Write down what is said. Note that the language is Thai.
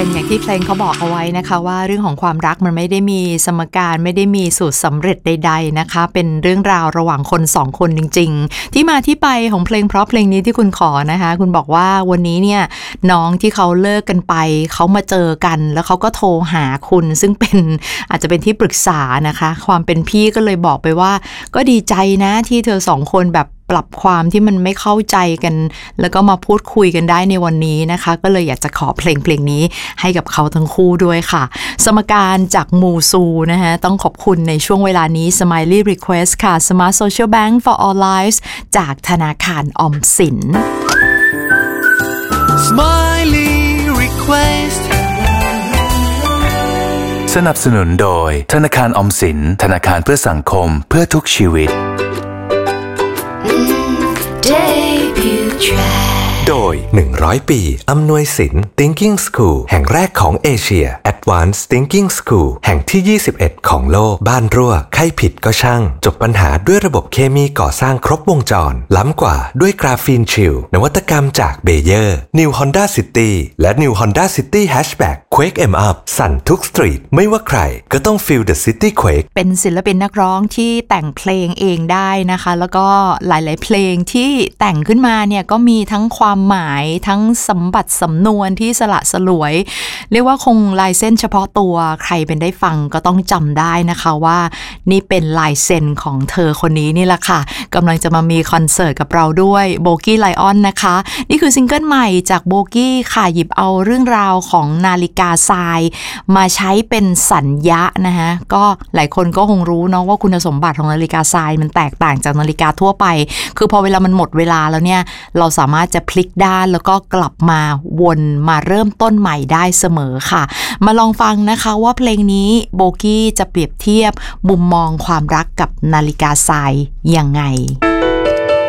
เป็นอย่างที่เพลงเขาบอกเอาไว้นะคะว่าเรื่องของความรักมันไม่ได้มีสมการไม่ได้มีสูตรสำเร็จใดๆนะคะเป็นเรื่องราวระหว่างคนสองคนจริงๆที่มาที่ไปของเพลงเพราะเพลงนี้ที่คุณขอนะคะคุณบอกว่าวันนี้เนี่ยน้องที่เขาเลิกกันไปเขามาเจอกันแล้วเขาก็โทรหาคุณซึ่งเป็นอาจจะเป็นที่ปรึกษานะคะความเป็นพี่ก็เลยบอกไปว่าก็ดีใจนะที่เธอสองคนแบบปรับความที่มันไม่เข้าใจกันแล้วก็มาพูดคุยกันได้ในวันนี้นะคะก็เลยอยากจะขอเพลงนี้ให้กับเขาทั้งคู่ด้วยค่ะสมการจากมูซูนะคะต้องขอบคุณในช่วงเวลานี้ Smiley Request ค่ะ Smart Social Bank for All Lives จากธนาคารออมสิน Smiley Request สนับสนุนโดยธนาคารออมสินธนาคารเพื่อสังคมเพื่อทุกชีวิตโดย100 ปีอำนวยสิน Thinking School แห่งแรกของเอเชีย Advanced Thinking School แห่งที่21ของโลกบ้านรั่วใครผิดก็ช่างจบปัญหาด้วยระบบเคมีก่อสร้างครบวงจรล้ำกว่าด้วยกราฟีนชิลนวัตกรรมจากเบเยอร์ New Honda City และ New Honda City Hatchback Quake em up สั่นทุกสตรีทไม่ว่าใครก็ต้อง Feel the City Quake เป็นศิลปินนักร้องที่แต่งเพลงเองได้นะคะแล้วก็หลายๆเพลงที่แต่งขึ้นมาเนี่ยก็มีทั้งความหมายทั้งสมบัติสำนวนที่สละสลวยเรียกว่าคงลายเส้นเฉพาะตัวใครเป็นได้ฟังก็ต้องจำได้นะคะว่านี่เป็นลายเซ็นของเธอคนนี้นี่แหละค่ะกำลังจะมามีคอนเสิร์ตกับเราด้วยโบกี้ไลออนนะคะนี่คือซิงเกิลใหม่จากโบกี้ค่ะหยิบเอาเรื่องราวของนาฬิกาทรายมาใช้เป็นสัญญานะคะก็หลายคนก็คงรู้เนาะว่าคุณสมบัติของนาฬิกาทรายมันแตกต่างจากนาฬิกาทั่วไปคือพอเวลามันหมดเวลาแล้วเนี่ยเราสามารถจะพลิกด้านแล้วก็กลับมาวนมาเริ่มต้นใหม่ได้เสมอค่ะมาลองฟังนะคะว่าเพลงนี้โบกี้จะเปรียบเทียบมุมมองความรักกับนาฬิกาทรายยังไง